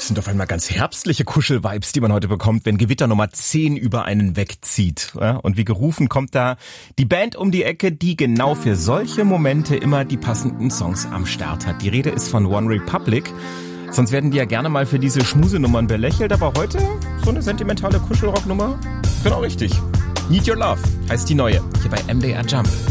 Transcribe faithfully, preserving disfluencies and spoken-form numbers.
sind auf einmal ganz herbstliche Kuschel-Vibes, die man heute bekommt, wenn Gewitter Nummer zehn über einen wegzieht. Ja, und wie gerufen kommt da die Band um die Ecke, die genau für solche Momente immer die passenden Songs am Start hat. Die Rede ist von One Republic. Sonst werden die ja gerne mal für diese Schmusenummern belächelt, aber heute so eine sentimentale Kuschelrocknummer? Genau richtig. Need Your Love heißt die neue, hier bei M D R Jump.